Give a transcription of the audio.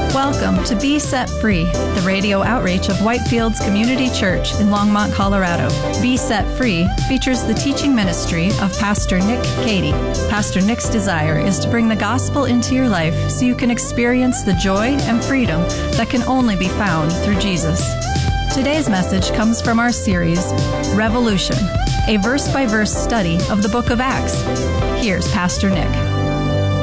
Welcome to Be Set Free, the radio outreach of Whitefields Community Church in Longmont, Colorado. Be Set Free features the teaching ministry of Pastor Nick Cady. Pastor Nick's desire is to bring the gospel into your life so you can experience the joy and freedom that can only be found through Jesus. Today's message comes from our series, Revolution, a verse-by-verse study of the book of Acts. Here's Pastor Nick.